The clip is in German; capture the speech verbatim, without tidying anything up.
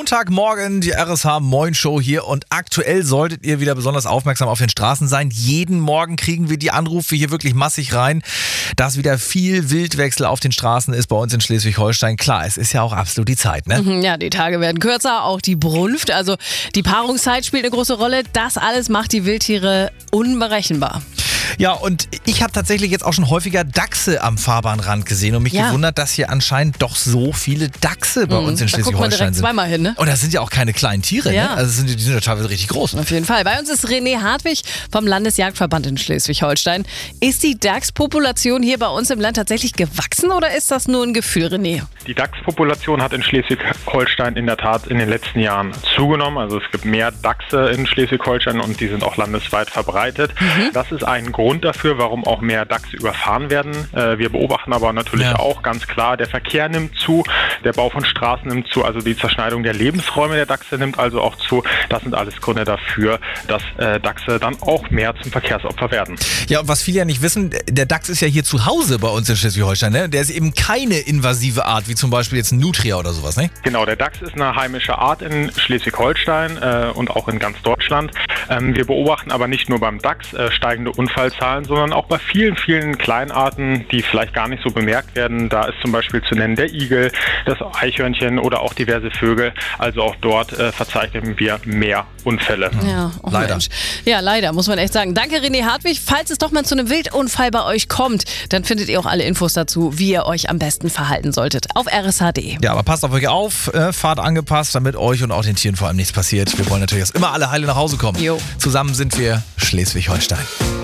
Montagmorgen, die R S H Moin Show hier und aktuell solltet ihr wieder besonders aufmerksam auf den Straßen sein. Jeden Morgen kriegen wir die Anrufe hier wirklich massig rein, dass wieder viel Wildwechsel auf den Straßen ist bei uns in Schleswig-Holstein. Klar, es ist ja auch absolut die Zeit, ne? Ja, die Tage werden kürzer, auch die Brunft, also die Paarungszeit spielt eine große Rolle. Das alles macht die Wildtiere unberechenbar. Ja, und ich habe tatsächlich jetzt auch schon häufiger Dachse am Fahrbahnrand gesehen und mich Ja. gewundert, dass hier anscheinend doch so viele Dachse bei Mhm. uns in Da guckt man Schleswig-Holstein direkt sind. zweimal hin, ne? Und das sind ja auch keine kleinen Tiere, Ja. ne? Also sind, die sind ja teilweise richtig groß. Auf jeden Fall. Bei uns ist René Hartwig vom Landesjagdverband in Schleswig-Holstein. Ist die Dachspopulation hier bei uns im Land tatsächlich gewachsen oder ist das nur ein Gefühl, René? Die Dachspopulation hat in Schleswig-Holstein in der Tat in den letzten Jahren zugenommen. Also es gibt mehr Dachse in Schleswig-Holstein und die sind auch landesweit verbreitet. Mhm. Das ist ein Grund dafür, warum auch mehr Dachse überfahren werden. Äh, Wir beobachten aber natürlich Ja. auch ganz klar, der Verkehr nimmt zu, der Bau von Straßen nimmt zu, also die Zerschneidung der Lebensräume der Dachse nimmt also auch zu. Das sind alles Gründe dafür, dass äh, Dachse dann auch mehr zum Verkehrsopfer werden. Ja, und was viele ja nicht wissen, der Dachs ist ja hier zu Hause bei uns in Schleswig-Holstein, ne? Der ist eben keine invasive Art, wie zum Beispiel jetzt ein Nutria oder sowas, ne? Genau, der Dachs ist eine heimische Art in Schleswig-Holstein äh, und auch in ganz Deutschland. Ähm, wir beobachten aber nicht nur beim Dachs äh, steigende Unfallzahlen, sondern auch bei vielen, vielen Kleinarten, die vielleicht gar nicht so bemerkt werden. Da ist zum Beispiel zu nennen der Igel, das Eichhörnchen oder auch diverse Vögel. Also auch dort äh, verzeichnen wir mehr Unfälle. Ja, oh Leider. Mensch. Ja, leider, muss man echt sagen. Danke, René Hartwig. Falls es doch mal zu einem Wildunfall bei euch kommt, dann findet ihr auch alle Infos dazu, wie ihr euch am besten verhalten solltet. Auf r s h punkt d e. Ja, aber passt auf euch auf, äh, fahrt angepasst, damit euch und auch den Tieren vor allem nichts passiert. Wir wollen natürlich, dass immer alle heile nach Hause kommen. Jo. Zusammen sind wir Schleswig-Holstein.